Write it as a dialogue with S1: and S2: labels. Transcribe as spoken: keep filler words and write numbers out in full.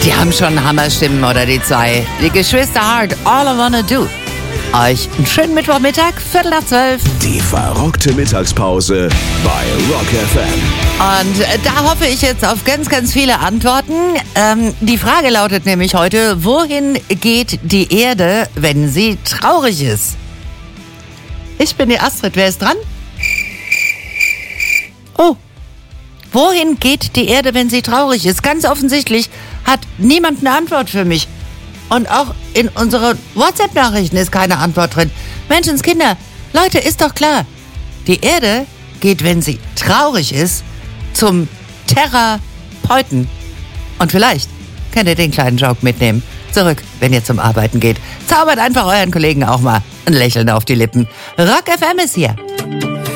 S1: Die haben schon Hammerstimmen oder die zwei. Die Geschwister Hart, All I Wanna Do. Euch einen schönen Mittwochmittag, Viertel nach zwölf.
S2: Die verrockte Mittagspause bei Rock F M.
S1: Und da hoffe ich jetzt auf ganz, ganz viele Antworten. Ähm, die Frage lautet nämlich heute, wohin geht die Erde, wenn sie traurig ist? Ich bin die Astrid, wer ist dran? Oh, wohin geht die Erde, wenn sie traurig ist? Ganz offensichtlich hat niemand eine Antwort für mich. Und auch in unseren WhatsApp-Nachrichten ist keine Antwort drin. Menschenskinder, Leute, ist doch klar. Die Erde geht, wenn sie traurig ist, zum Therapeuten. Und vielleicht könnt ihr den kleinen Joke mitnehmen. Zurück, wenn ihr zum Arbeiten geht. Zaubert einfach euren Kollegen auch mal ein Lächeln auf die Lippen. Rock F M ist hier.